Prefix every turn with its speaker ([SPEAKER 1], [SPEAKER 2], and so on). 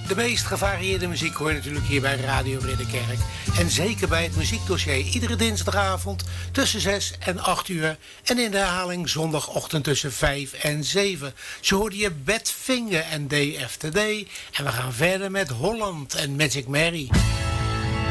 [SPEAKER 1] De meest gevarieerde muziek hoor je natuurlijk hier bij Radio Ridderkerk. En zeker bij het muziekdossier. Iedere dinsdagavond tussen 6 en 8 uur. En in de herhaling zondagochtend tussen 5 en 7. Zo hoorde je Badfinger en Day After Day. En we gaan verder met Holland en Magic Mary.